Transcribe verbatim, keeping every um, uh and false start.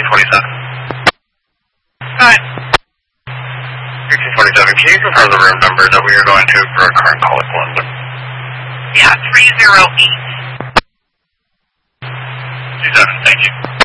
twenty-seven. Hi. thirteen twenty-seven, can you confirm the room number that we are going to for a current call at London? Yeah, three zero eight. two seven, thank you.